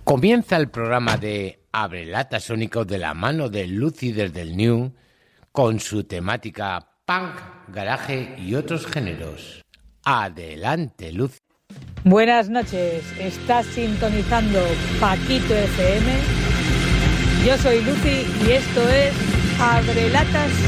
Comienza el programa de Abrelatas Sónicos de la mano de Lucy desde el New, con su temática punk, garaje y otros géneros. Adelante, Lucy. Buenas noches, estás sintonizando Paquito FM. Yo soy Lucy y esto es Abrelatas